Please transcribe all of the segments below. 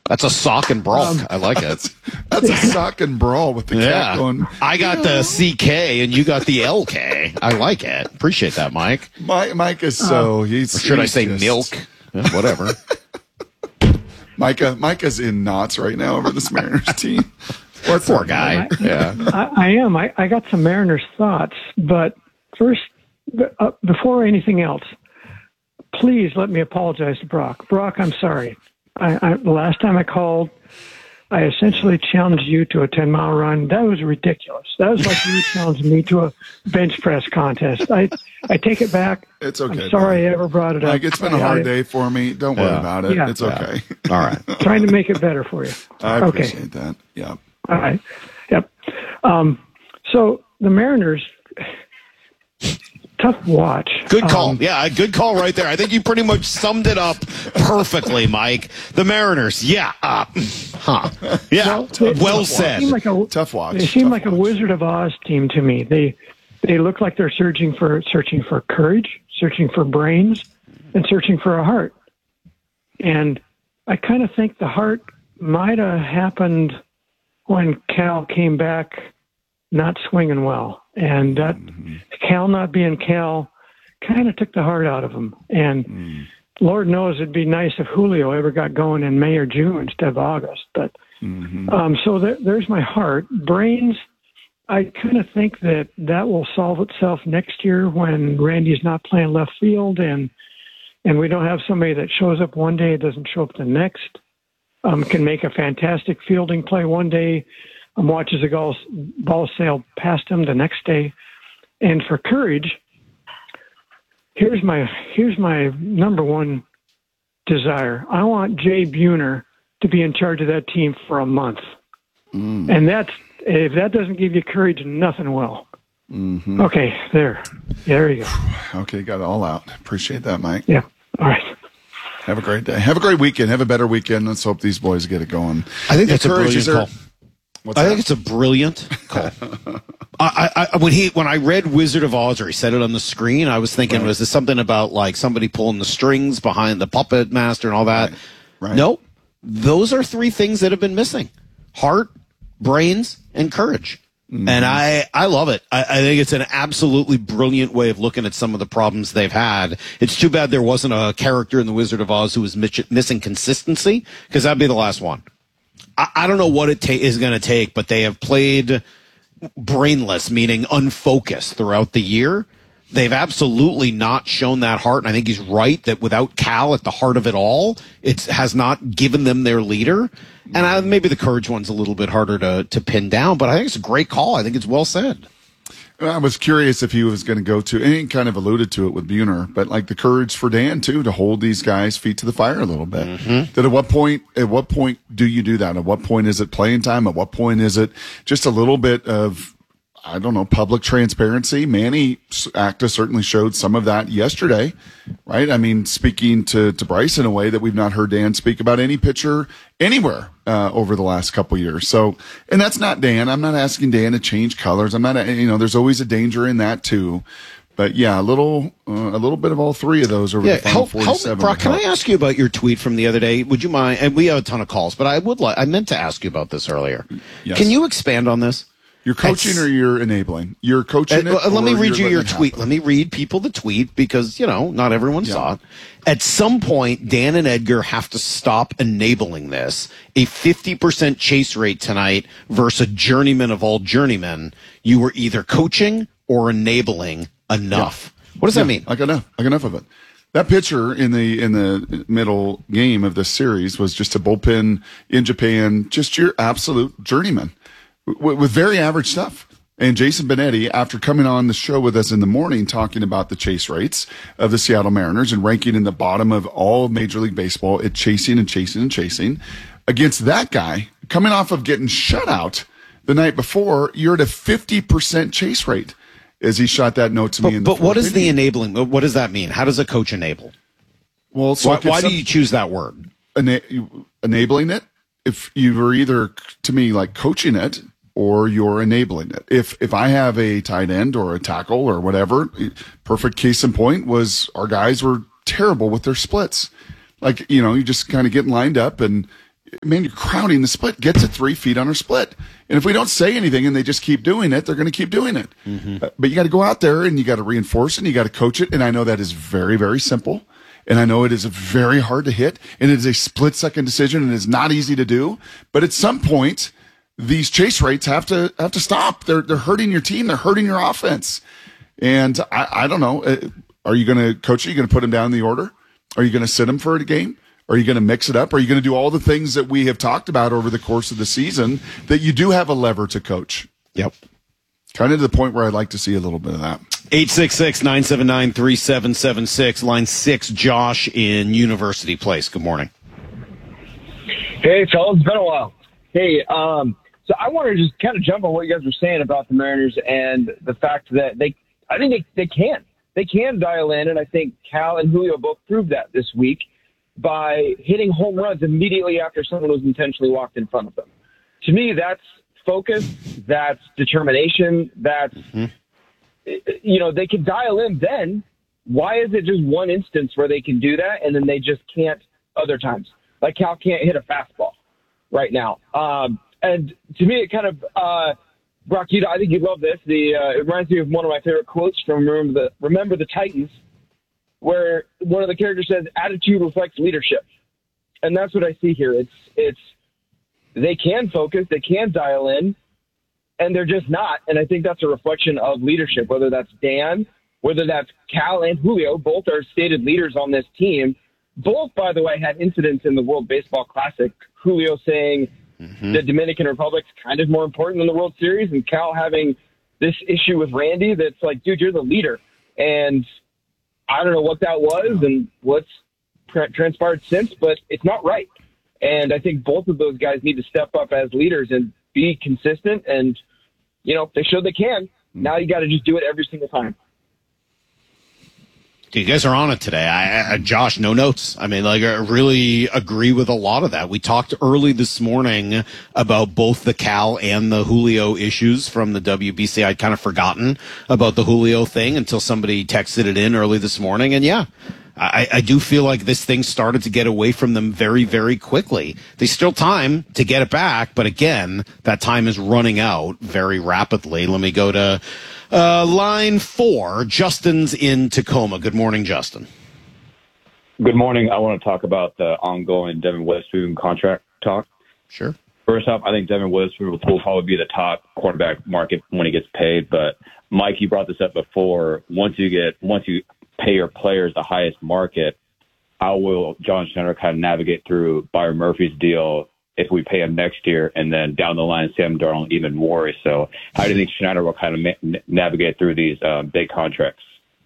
That's a sock and brawl. I like it. That's a sock and brawl with the cat going. I got the CK and you got the LK. I like it. Appreciate that, Mike. Mike is so he's. Or should I say milk? Yeah, whatever. Micah's in knots right now over this Mariners team. Poor guy. I am. I got some Mariners thoughts, but first, before anything else, please let me apologize to Brock. Brock, I'm sorry. The last time I called, I essentially challenged you to a 10-mile run. That was ridiculous. That was like you challenged me to a bench press contest. I take it back. It's okay. I'm sorry I ever brought it up. Like, it's been a hard day for me. Don't worry about it. Yeah. It's okay. All right. Trying to make it better for you. I appreciate that. Yeah. All right. Yep. So the Mariners, tough watch. Good call. Good call right there. I think you pretty much summed it up perfectly, Mike. The Mariners. Yeah. Yeah. Well said. Tough watch. They seem like a Wizard of Oz team to me. They look like they're searching for courage, searching for brains, and searching for a heart. And I kind of think the heart might have happened when Cal came back not swinging well. And that Cal not being Cal kind of took the heart out of him. And Lord knows it'd be nice if Julio ever got going in May or June instead of August. But so there's my heart. Brains, I kind of think that will solve itself next year when Randy's not playing left field and we don't have somebody that shows up one day, doesn't show up the next. Can make a fantastic fielding play one day, watches the ball sail past him the next day. And for courage, here's my number one desire. I want Jay Buhner to be in charge of that team for a month. And if that doesn't give you courage, nothing will. Okay, there you go. Okay, got it all out. Appreciate that, Mike. Yeah, all right. Have a great day. Have a great weekend. Have a better weekend. Let's hope these boys get it going. I think that's a brilliant call. I think it's a brilliant call. When I read Wizard of Oz, or he said it on the screen, I was thinking, was this something about like somebody pulling the strings behind the puppet master and all that? Right. Nope. Those are three things that have been missing: heart, brains, and courage. And I love it. I think it's an absolutely brilliant way of looking at some of the problems they've had. It's too bad there wasn't a character in The Wizard of Oz who was missing consistency, because that'd be the last one. I don't know what it is going to take, but they have played brainless, meaning unfocused throughout the year. They've absolutely not shown that heart, and I think he's right that without Cal at the heart of it all, it has not given them their leader. And maybe the courage one's a little bit harder to pin down, but I think it's a great call. I think it's well said. I was curious if he was going to go to, and he kind of alluded to it with Buhner, but like the courage for Dan too, to hold these guys' feet to the fire a little bit. That at what point do you do that? At what point is it playing time? At what point is it just a little bit of, I don't know, public transparency? Manny Acta certainly showed some of that yesterday, right? I mean, speaking to Bryce in a way that we've not heard Dan speak about any pitcher anywhere over the last couple of years. So, and that's not Dan. I'm not asking Dan to change colors. I'm not, there's always a danger in that too. But yeah, a little bit of all three of those over the final 47. Brock, can I ask you about your tweet from the other day? Would you mind? And we have a ton of calls, but I meant to ask you about this earlier. Yes. Can you expand on this? You're coaching or you're enabling? You're coaching it. Let me read you your tweet. Let me read people the tweet because, not everyone saw it. At some point, Dan and Edgar have to stop enabling this. A 50% chase rate tonight versus a journeyman of all journeymen. You were either coaching or enabling enough. Yeah. What does that mean? Like enough of it. That pitcher in the middle game of this series was just a bullpen in Japan, just your absolute journeyman with very average stuff. And Jason Benetti, after coming on the show with us in the morning, talking about the chase rates of the Seattle Mariners and ranking in the bottom of all of Major League Baseball at chasing against that guy, coming off of getting shut out the night before, you're at a 50% chase rate as he shot that note to me in the But what is the enabling? What does that mean? How does a coach enable? Well, so why do you choose that word? Enabling it? If you were either, to me, like coaching it, or you're enabling it. If I have a tight end or a tackle or whatever, perfect case in point was our guys were terrible with their splits. Like, you just kind of getting lined up and man, you're crowding the split. Get to 3 feet on our split. And if we don't say anything and they just keep doing it, they're going to keep doing it. But you got to go out there and you got to reinforce it and you got to coach it. And I know that is very, very simple. And I know it is very hard to hit. And it is a split-second decision and it's not easy to do. But at some point, these chase rates have to stop. They're hurting your team. They're hurting your offense. And I don't know. Are you going to coach it? Are you going to put him down in the order? Are you going to sit him for a game? Are you going to mix it up? Are you going to do all the things that we have talked about over the course of the season that you do have a lever to coach? Yep. Kind of to the point where I'd like to see a little bit of that. 866-979-3776, line 6, Josh in University Place. Good morning. Hey, fellas. It's been a while. Hey, so I want to just kind of jump on what you guys were saying about the Mariners and the fact that I think they can. They can dial in, and I think Cal and Julio both proved that this week by hitting home runs immediately after someone was intentionally walked in front of them. To me, that's focus, that's determination, that's, they can dial in then. Why is it just one instance where they can do that and then they just can't other times? Like Cal can't hit a fastball right now. And to me, it kind of, Brock, I think you'd love this. It reminds me of one of my favorite quotes from Remember the Titans, where one of the characters says, attitude reflects leadership. And that's what I see here. It's they can focus, they can dial in, and they're just not. And I think that's a reflection of leadership, whether that's Dan, whether that's Cal and Julio. Both are stated leaders on this team. Both, by the way, had incidents in the World Baseball Classic. Julio saying the Dominican Republic's kind of more important than the World Series, and Cal having this issue with Randy that's like, dude, you're the leader. And I don't know what that was and what's transpired since, but it's not right. And I think both of those guys need to step up as leaders and be consistent. And, they showed they can. Now you got to just do it every single time. You guys are on it today. Josh, no notes. I really agree with a lot of that. We talked early this morning about both the Cal and the Julio issues from the WBC. I'd kind of forgotten about the Julio thing until somebody texted it in early this morning. And yeah, I do feel like this thing started to get away from them very, very quickly. There's still time to get it back, but again, that time is running out very rapidly. Let me go to line 4. Justin's in Tacoma. Good morning, Justin. Good morning. I want to talk about the ongoing Devin Witherspoon contract talk. Sure. First off, I think Devin Witherspoon will probably be the top quarterback market when he gets paid. But Mike, you brought this up before. Once you pay your players the highest market, how will John Schneider kind of navigate through Byron Murphy's deal if we pay him next year, and then down the line, Sam Darnold even more? So how do you think Schneider will kind of navigate through these big contracts?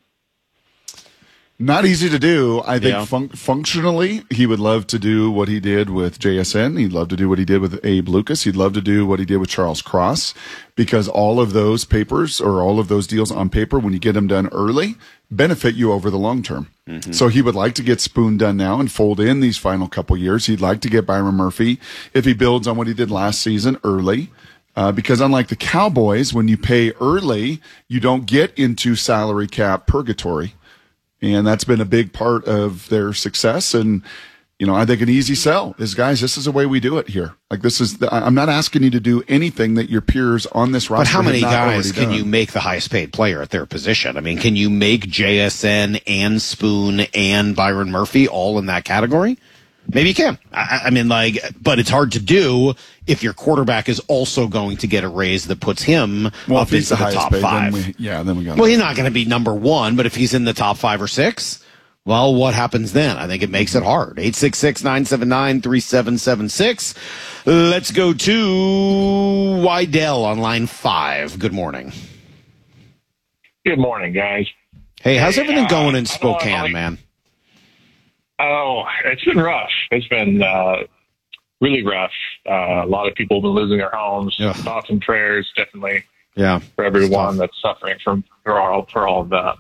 Not easy to do. I think functionally, he would love to do what he did with JSN. He'd love to do what he did with Abe Lucas. He'd love to do what he did with Charles Cross, because all of those papers or all of those deals on paper, when you get them done early, benefit you over the long term. So he would like to get Spoon done now and fold in these final couple years. He'd like to get Byron Murphy, if he builds on what he did last season, early. Because unlike the Cowboys, when you pay early, you don't get into salary cap purgatory. And that's been a big part of their success. And, I think an easy sell is, guys, this is the way we do it here. Like, I'm not asking you to do anything that your peers on this roster But how many have not guys can done. you make the highest paid player at their position? I mean, can you make JSN and Spoon and Byron Murphy all in that category? Maybe you can. But it's hard to do if your quarterback is also going to get a raise that puts him up into the top 5. Then we got. Well, he's not going to be number 1, but if he's in the top 5 or 6, well, what happens then? I think it makes it hard. 866-979-3776. Let's go to Wydell on line 5. Good morning. Good morning, guys. Hey, how's everything going in Spokane, man? Oh, it's been rough. It's been really rough. A lot of people have been losing their homes. Yeah. Thoughts and prayers, definitely, Yeah, for everyone that's suffering for all of that.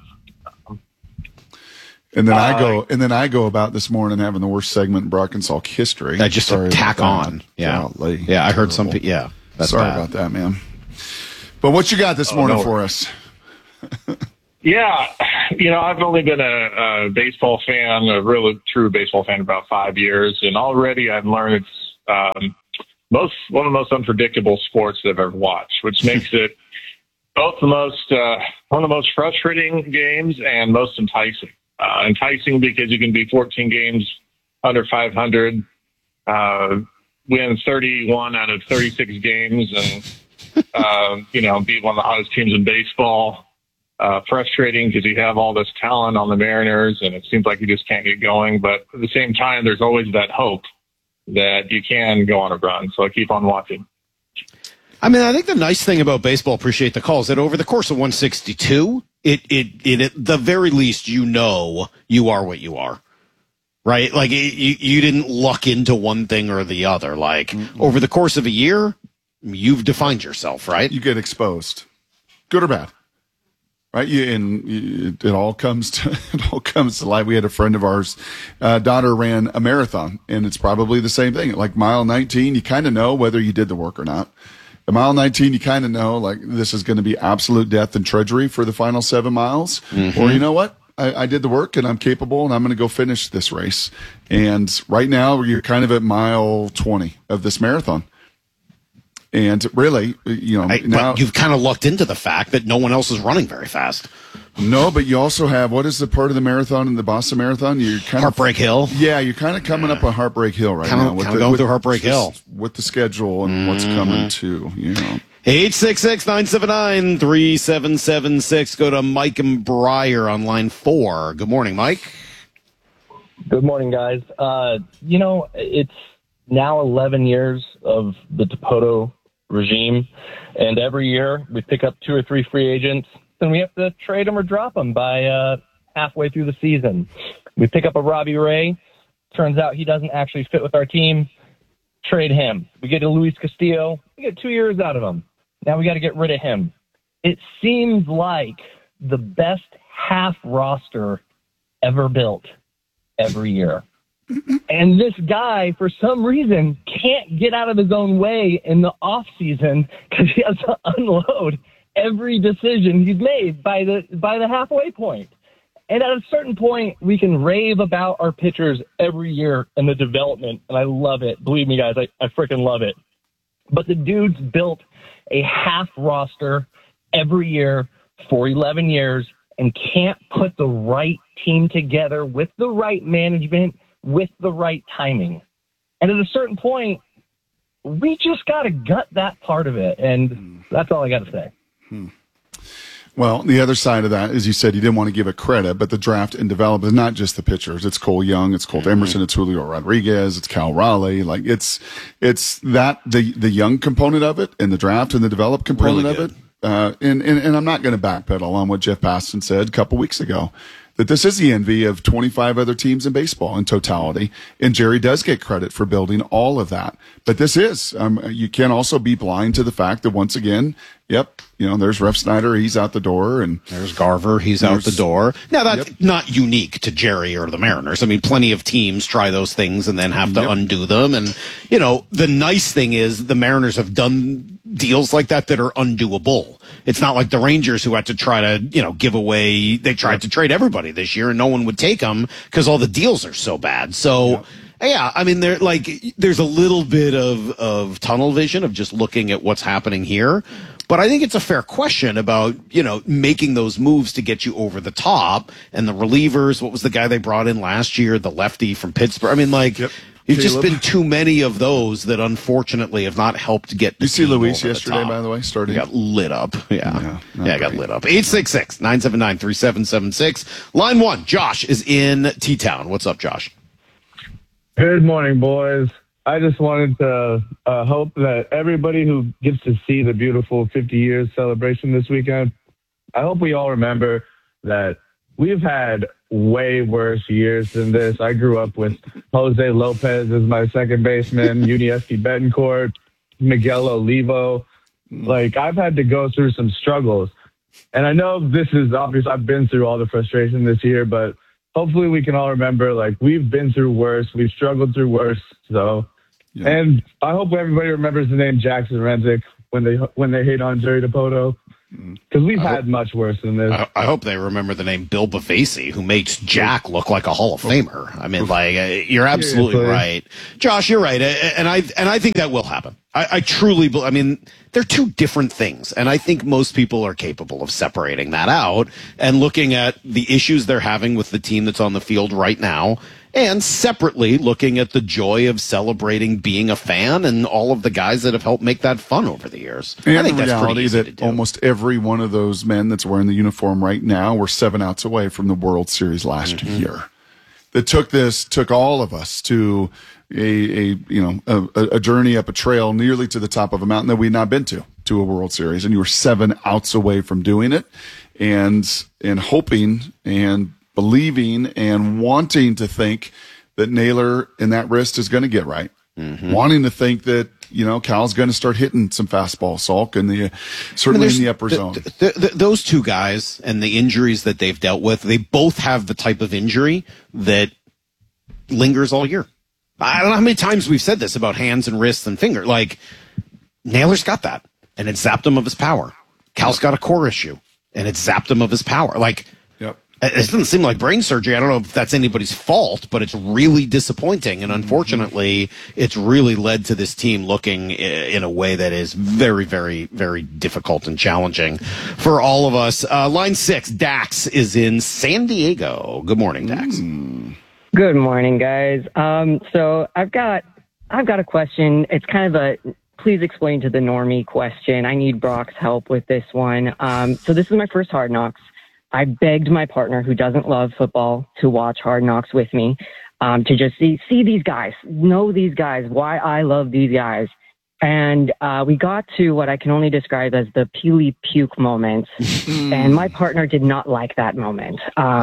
And then I go about this morning having the worst segment in Brock and Salk history. I just tack on. Yeah. Golly. Yeah, I heard some people. Yeah. That's Sorry bad. about that, man. But what you got this morning for us? Yeah, I've only been a baseball fan, a really true baseball fan, about 5 years, and already I've learned one of the most unpredictable sports that I've ever watched, which makes it both one of the most frustrating games and most enticing. Enticing because you can be 14 games under 500, win 31 out of 36 games, and be one of the hottest teams in baseball. Frustrating because you have all this talent on the Mariners, and it seems like you just can't get going. But at the same time, there's always that hope that you can go on a run. So I keep on watching. I mean, I think the nice thing about baseball, appreciate the call, is that over the course of 162, it at the very least, you are what you are, right? Like you didn't luck into one thing or the other. Like over the course of a year, you've defined yourself, right? You get exposed, good or bad, right? It all comes to light. We had a friend of ours, daughter ran a marathon, and it's probably the same thing. Like mile 19, you kind of know whether you did the work or not. At mile 19, you kind of know, like, this is going to be absolute death and treachery for the final 7 miles. Mm-hmm. Or, you know what? I did the work, and I'm capable, and I'm going to go finish this race. And right now, you're kind of at mile 20 of this marathon. And really, but you've kind of lucked into the fact that no one else is running very fast. No, but you also have, what is the part of the marathon in the Boston Marathon? You're kind Heartbreak Hill. Yeah, you're kind of coming up on Heartbreak Hill right now. Kind of going through Heartbreak Hill. With the schedule and what's coming too, 866-979-3776. Go to Mike and Breyer on line 4. Good morning, Mike. Good morning, guys. It's now 11 years of the Dipoto regime, and every year we pick up 2 or 3 free agents, and we have to trade them or drop them by halfway through the season. We pick up a Robbie Ray. Turns out he doesn't actually fit with our team. Trade him. We get a Luis Castillo. We get 2 years out of him. Now we got to get rid of him. It seems like the best half roster ever built every year. And this guy, for some reason, can't get out of his own way in the off season because he has to unload every decision he's made by the halfway point. And at a certain point, we can rave about our pitchers every year and the development, and I love it. Believe me, guys, I freaking love it. But the dude's built a half roster every year for 11 years and can't put the right team together with the right management, with the right timing. And at a certain point, we just got to gut that part of it. And that's all I got to say. Well, the other side of that is, you said you didn't want to give it credit, but the draft and development is not just the pitchers. It's Cole Young, it's Colt Emerson, it's Julio Rodriguez, it's Cal Raleigh. Like it's that the young component of it and the draft and the develop component of it. And I'm not going to backpedal on what Jeff Passan said a couple weeks ago, that this is the envy of 25 other teams in baseball in totality. And Jerry does get credit for building all of that. But this is, you can also be blind to the fact that once again, there's Ref Snyder, he's out the door, and there's Garver, he's out the door. Now that's not unique to Jerry or the Mariners. I mean, plenty of teams try those things and then have to undo them. And, the nice thing is the Mariners have done deals like that are undoable. It's not like the Rangers who had to try to, give away, they tried to trade everybody this year and no one would take them because all the deals are so bad. So, yeah, I mean, there's a little bit of tunnel vision of just looking at what's happening here. But I think it's a fair question about, making those moves to get you over the top and the relievers. What was the guy they brought in last year? The lefty from Pittsburgh. I mean, you've just been too many of those that unfortunately have not helped get the You see team Luis over yesterday, the by the way, starting? He got lit up. Yeah, got lit up. 866-979-3776. Line 1, Josh is in T-Town. What's up, Josh? Good morning, boys. I just wanted to hope that everybody who gets to see the beautiful 50 years celebration this weekend, I hope we all remember that we've had way worse years than this. I grew up with Jose Lopez as my second baseman, Yuniesky Betancourt, Miguel Olivo. Like, I've had to go through some struggles. And I know this is obvious. I've been through all the frustration this year, but hopefully we can all remember, like, we've been through worse. We've struggled through worse. So, and I hope everybody remembers the name Jackson Renzick when they hate on Jerry Dipoto. Because we've had much worse than this. I hope they remember the name Bill Bavasi, who makes Jack look like a Hall of Famer. I mean, you're absolutely right. Josh, you're right. And I think that will happen. I truly believe, I mean, they're two different things. And I think most people are capable of separating that out and looking at the issues they're having with the team that's on the field right now, and separately looking at the joy of celebrating being a fan and all of the guys that have helped make that fun over the years. And I think the that's pretty reality easy to that do. almost every one of those men that's wearing the uniform right now were 7 outs away from the World Series last year. That took all of us to a journey up a trail nearly to the top of a mountain that we'd not been to a World Series, and you were 7 outs away from doing it, and hoping and believing and wanting to think that Naylor in that wrist is going to get right. Wanting to think that, Cal's going to start hitting some fastball, Salk, in certainly in the upper zone. Those two guys and the injuries that they've dealt with, they both have the type of injury that lingers all year. I don't know how many times we've said this about hands and wrists and finger. Like, Naylor's got that, and it zapped him of his power. Cal's got a core issue, and it zapped him of his power. Like, it doesn't seem like brain surgery. I don't know if that's anybody's fault, but it's really disappointing. And unfortunately, it's really led to this team looking in a way that is very, very, very difficult and challenging for all of us. Line 6, Dax is in San Diego. Good morning, Dax. Good morning, guys. So I've got a question. It's kind of a please explain to the normie question. I need Brock's help with this one. So this is my first Hard Knocks. I begged my partner, who doesn't love football, to watch Hard Knocks with me, to just see these guys, know these guys, why I love these guys. And we got to what I can only describe as the Peely puke moment. And my partner did not like that moment.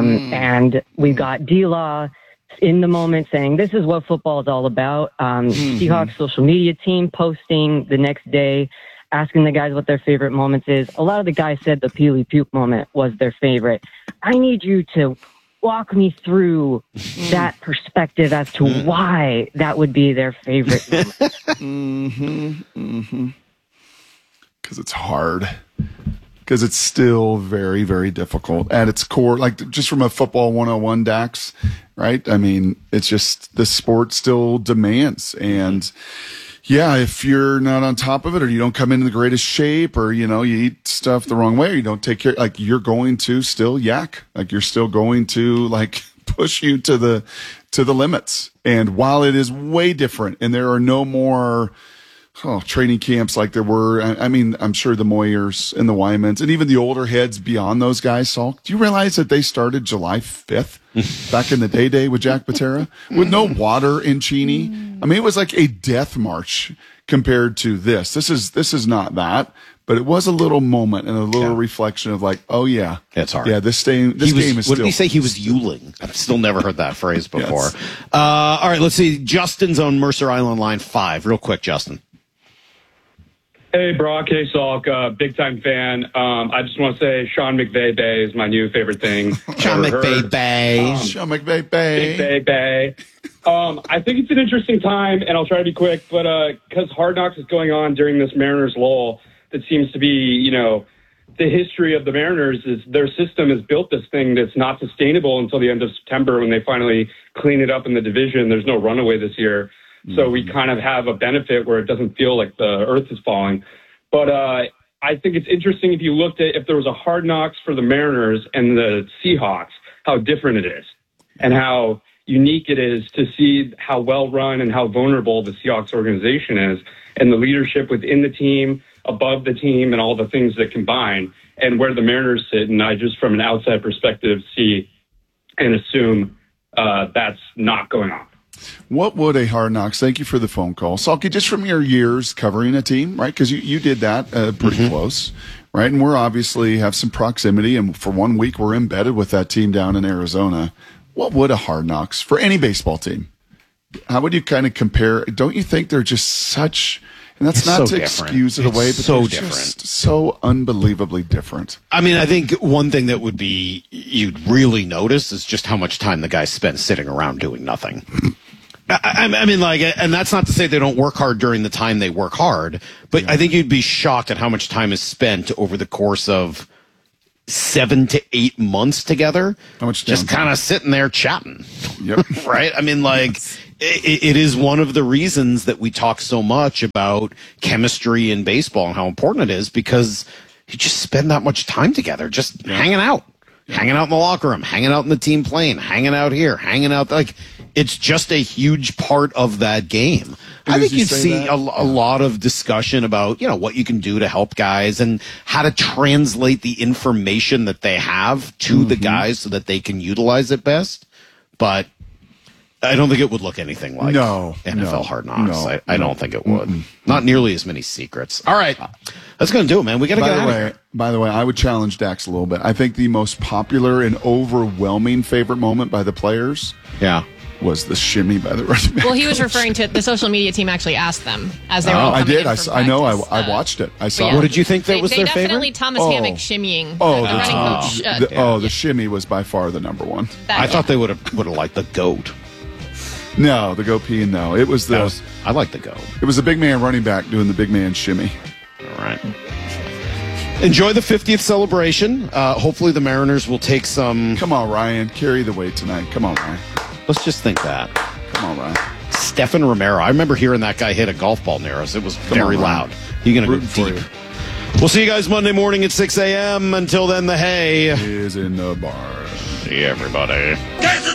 And we got D-Law in the moment saying, this is what football is all about. Seahawks social media team posting the next day, asking the guys what their favorite moments is. A lot of the guys said the Peely puke moment was their favorite. I need you to walk me through that perspective as to why that would be their favorite moment. Because it's hard. Because it's still very, very difficult at its core. Like, just from a football 101, Dax, right? I mean, it's just the sport still demands. And yeah, if you're not on top of it, or you don't come in the greatest shape, or, you eat stuff the wrong way, or you don't take care, like, you're going to still yak. Like, you're still going to, like, push you to the limits. And while it is way different, and there are no more training camps like there were, I mean, I'm sure the Moyers and the Wymans and even the older heads beyond those guys, Salk, do you realize that they started July 5th back in the day with Jack Patera with no water in Cheney? I mean, it was like a death march compared to this. This is not that, but it was a little moment and a little reflection of like, oh yeah, it's hard. Yeah, this game is what still. What did he say? He was yuling. I've still never heard that phrase before. Yes. All right, let's see. Justin's on Mercer Island, line 5. Real quick, Justin. Hey, Brock. Hey, Salk. Big time fan. I just want to say Sean McVay Bay is my new favorite thing. Sean McVay Bay. Sean McVay Bay. McVay Bay. I think it's an interesting time, and I'll try to be quick, but because Hard Knocks is going on during this Mariners lull, that seems to be, the history of the Mariners is their system has built this thing that's not sustainable until the end of September when they finally clean it up in the division. There's no runaway this year. So we kind of have a benefit where it doesn't feel like the earth is falling. But I think it's interesting if you looked at if there was a Hard Knocks for the Mariners and the Seahawks, how different it is and how unique it is to see how well run and how vulnerable the Seahawks organization is and the leadership within the team, above the team, and all the things that combine and where the Mariners sit. And I just, from an outside perspective, see and assume that's not going on. What would a Hard Knocks, thank you for the phone call, Salky, just from your years covering a team, right? Because you did that pretty close, right? And we're obviously have some proximity, and for 1 week we're embedded with that team down in Arizona. What would a Hard Knocks for any baseball team? How would you kind of compare? Don't you think they're just such, and that's not to excuse it away, but so they're different, just so unbelievably different. I mean, I think one thing that would be you'd really notice is just how much time the guys spend sitting around doing nothing. I mean, like, and that's not to say they don't work hard during the time they work hard, but I think you'd be shocked at how much time is spent over the course of 7 to 8 months together. How much just downtime? kind of sitting there chatting. Yep. Right? I mean, like, it is one of the reasons that we talk so much about chemistry in baseball and how important it is, because you just spend that much time together, just hanging out in the locker room, hanging out in the team plane, hanging out here, hanging out. Like, it's just a huge part of that game. I think you'd see a lot of discussion about, what you can do to help guys and how to translate the information that they have to the guys so that they can utilize it best. But I don't think it would look anything like NFL Hard Knocks. I don't think it would. Not nearly as many secrets. All right. That's going to do it, man. We got to get out of here. By the way, I would challenge Dax a little bit. I think the most popular and overwhelming favorite moment by the players was the shimmy by the running back. Well, he was referring to the social media team actually asked them as they were all coming I did. in from I know. practice. I watched it. I saw it. What did you think that was their favorite? Definitely Thomas Hammock shimmying. Oh, the running coach. The shimmy was by far the number one. I thought they would have liked the goat. No, the goat peeing, no. It was I like the goat. It was the big man running back doing the big man shimmy. All right. Enjoy the 50th celebration. Hopefully the Mariners will take some... Come on, Ryan. Carry the weight tonight. Come on, Ryan. Let's just think that. Come on, Ryan. Stephen Romero. I remember hearing that guy hit a golf ball near us. It was very loud. You're going to go deep. We'll see you guys Monday morning at 6 a.m. Until then, the hay is in the bar. See everybody.